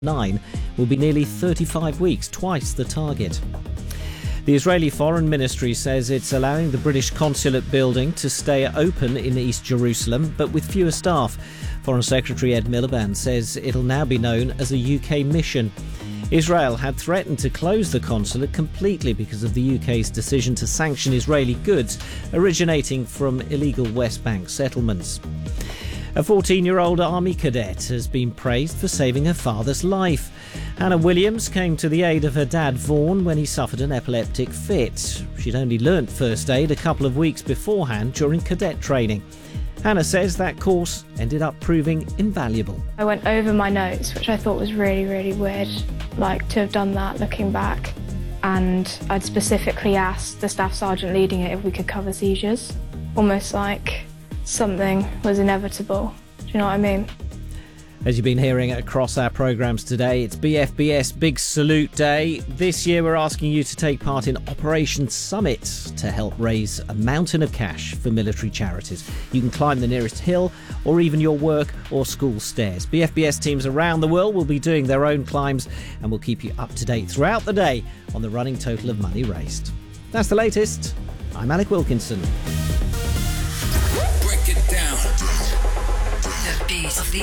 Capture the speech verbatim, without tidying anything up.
nine will be nearly thirty-five weeks, twice the target. The Israeli Foreign Ministry says it's allowing the British consulate building to stay open in East Jerusalem, but with fewer staff. Foreign Secretary Ed Miliband says it'll now be known as a U K mission. Israel had threatened to close the consulate completely because of the U K's decision to sanction Israeli goods originating from illegal West Bank settlements. A fourteen-year-old army cadet has been praised for saving her father's life. Hannah Williams came to the aid of her dad Vaughan when he suffered an epileptic fit. She'd only learnt first aid a couple of weeks beforehand during cadet training. Hannah says that course ended up proving invaluable. I went over my notes, which I thought was really, really weird, like to have done that looking back. And I'd specifically asked the staff sergeant leading it if we could cover seizures, almost like something was inevitable. Do you know what I mean? As you've been hearing across our programmes today, it's B F B S Big Salute Day. This year we're asking you to take part in Operation Summit to help raise a mountain of cash for military charities. You can climb the nearest hill or even your work or school stairs. B F B S teams around the world will be doing their own climbs and will keep you up to date throughout the day on the running total of money raised. That's the latest. I'm Alec Wilkinson. Break it down. The beat of the